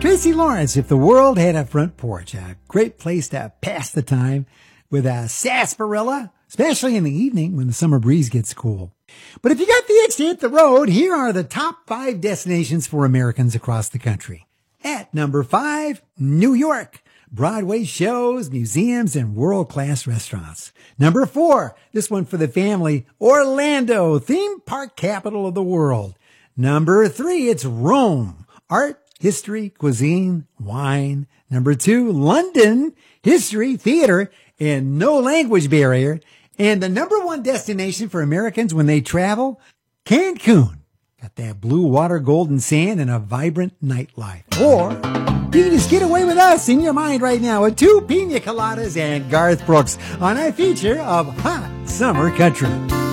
Tracy Lawrence, if the world had a front porch, a great place to pass the time with a sarsaparilla, especially in the evening when the summer breeze gets cool. But if you got the itch to hit the road, here are the top 5 destinations for Americans across the country. At number 5, New York. Broadway shows, museums, and world-class restaurants. Number 4, this one for the family, Orlando, theme park capital of the world. Number 3, it's Rome. Art, history, cuisine, wine. Number 2, London, history, theater, and no language barrier. And the number 1 destination for Americans when they travel, Cancun. Got that blue water, golden sand, and a vibrant nightlife. Or you can just get away with us in your mind right now with 2 pina coladas and Garth Brooks on our feature of Hot Summer Country.